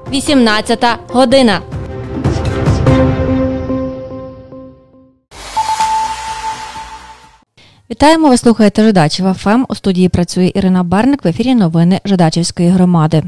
18 година. Вітаємо, ви слухаєте Жидачева ФМ. У студії працює Ірина Барник, в ефірі новини Жидачівської громади.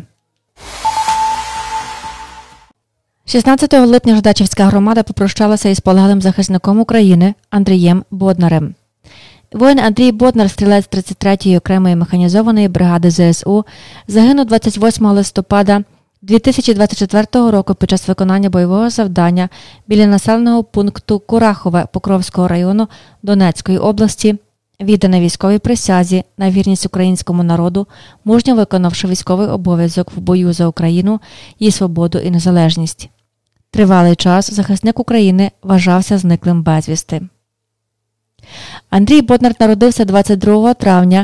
16 липня Жидачівська громада попрощалася із полеглим захисником України Андрієм Боднарем. Воїн Андрій Боднар, стрілець 33-ї окремої механізованої бригади ЗСУ, загинув 28 листопада 2024 року під час виконання бойового завдання біля населеного пункту Курахове Покровського району Донецької області, відданий військовій присязі на вірність українському народу, мужньо виконавши військовий обов'язок в бою за Україну, її свободу і незалежність. Тривалий час захисник України вважався зниклим безвісти. Андрій Боднар народився 22 травня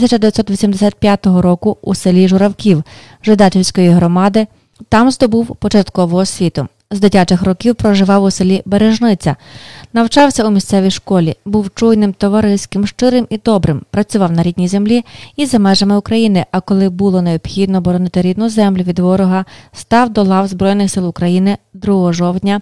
1985 року у селі Журавків Жидачівської громади. Там здобув початкову освіту. З дитячих років проживав у селі Бережниця. Навчався у місцевій школі, був чуйним, товариським, щирим і добрим, працював на рідній землі і за межами України, а коли було необхідно боронити рідну землю від ворога, став до лав Збройних сил України 2 жовтня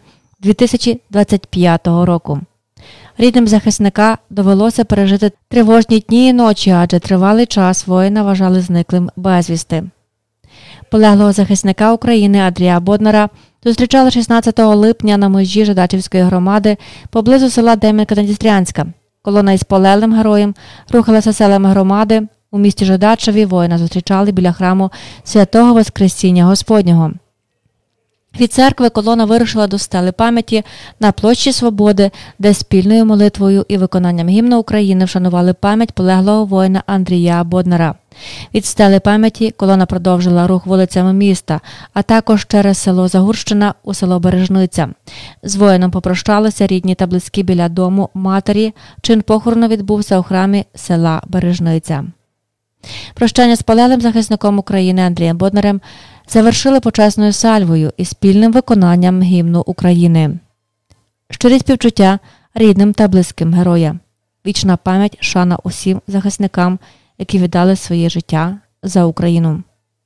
2025 року. Рідним захисника довелося пережити тривожні дні і ночі, адже тривалий час воїна вважали зниклим безвісти. Полеглого захисника України Андрія Боднара зустрічали 16 липня на межі Жидачівської громади поблизу села Дем'янка-Надністрянська. Колона із полеглим героєм рухалася селами громади. У місті Жидачеві воїна зустрічали біля храму Святого Воскресіння Господнього. Від церкви колона вирушила до стели пам'яті на площі Свободи, де спільною молитвою і виконанням гімну України вшанували пам'ять полеглого воїна Андрія Боднара. Від стели пам'яті колона продовжила рух вулицями міста, а також через село Загурщина у село Бережниця. З воїном попрощалися рідні та близькі біля дому матері. Чин похорону відбувся у храмі села Бережниця. Прощання з полеглим захисником України Андрієм Боднарем завершили почесною сальвою і спільним виконанням гімну України. Щирі співчуття рідним та близьким героя. Вічна пам'ять, шана усім захисникам, які віддали своє життя за Україну.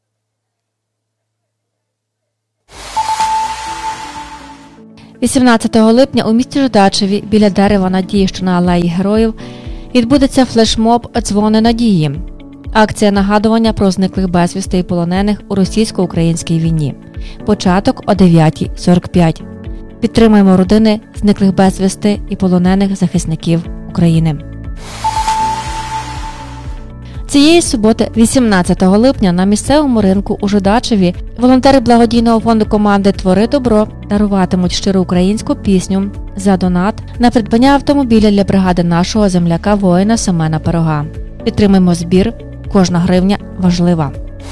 – 18 липня у місті Жидачеві біля дерева Надії, що на Алеї Героїв, відбудеться флешмоб «Дзвони Надії». Акція нагадування про зниклих безвісти і полонених у російсько-українській війні. Початок о 9:45. Підтримаємо родини зниклих безвісти і полонених захисників України. Цієї суботи, 18 липня, на місцевому ринку у Жидачеві волонтери благодійного фонду команди «Твори добро» даруватимуть щиру українську пісню за донат на придбання автомобіля для бригади нашого земляка-воїна Семена Пирога. Підтримаємо збір. Кожна гривня важлива.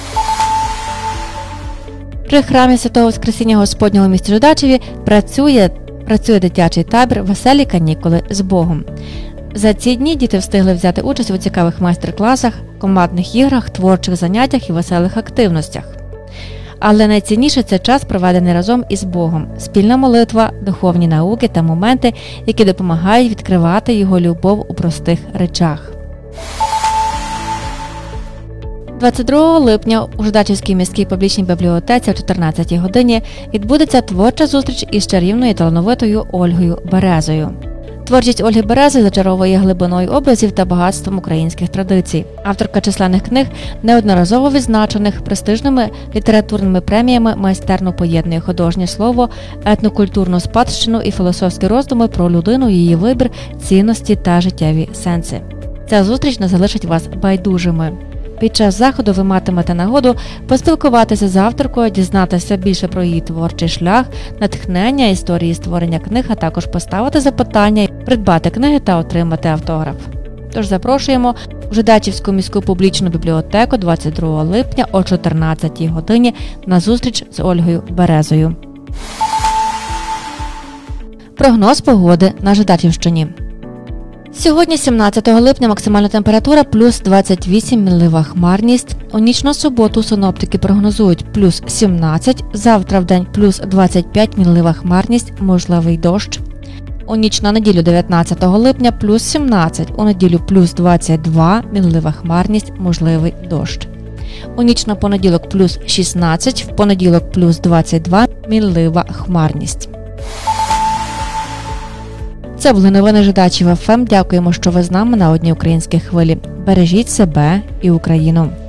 При храмі Святого Воскресіння Господнього у місті Жидачеві працює дитячий табір «Веселі канікули з Богом». За ці дні діти встигли взяти участь у цікавих майстер-класах, командних іграх, творчих заняттях і веселих активностях. Але найцінніше – це час, проведений разом із Богом, спільна молитва, духовні науки та моменти, які допомагають відкривати Його любов у простих речах. 22 липня у Жидачівській міській публічній бібліотеці о 14 годині відбудеться творча зустріч із чарівною і талановитою Ольгою Березою. Творчість Ольги Берези зачаровує глибиною образів та багатством українських традицій. Авторка численних книг, неодноразово відзначених престижними літературними преміями, майстерно поєднує художнє слово, етнокультурну спадщину і філософські роздуми про людину, її вибір, цінності та життєві сенси. Ця зустріч не залишить вас байдужими. Під час заходу ви матимете нагоду поспілкуватися з авторкою, дізнатися більше про її творчий шлях, натхнення, історії створення книг, а також поставити запитання, придбати книги та отримати автограф. Тож запрошуємо в Жидачівську міську публічну бібліотеку 22 липня о 14 годині на зустріч з Ольгою Березою. Прогноз погоди на Жидачівщині. Сьогодні, 17 липня, максимальна температура плюс 28, мінлива хмарність. У ніч на суботу синоптики прогнозують плюс 17, завтра в день плюс 25, мінлива хмарність, можливий дощ. У ніч на неділю 19 липня плюс 17, у неділю плюс 22, мінлива хмарність, можливий дощ. У ніч на понеділок плюс 16, в понеділок плюс 22, мінлива хмарність. Це були новини Жидачів ФМ. Дякуємо, що ви з нами на одній українській хвилі. Бережіть себе і Україну.